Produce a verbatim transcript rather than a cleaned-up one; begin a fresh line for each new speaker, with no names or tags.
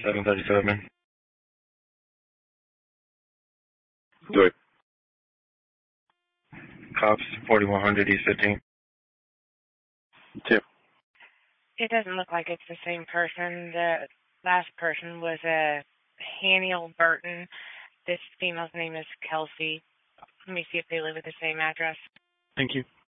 seven thirty-seven.
Do it.
Cops, forty-one hundred East fifteen.
Two.
It doesn't look like it's the same person. The last person was a Haniel Burton. This female's name is Kelsey. Let me see if they live at the same address.
Thank you.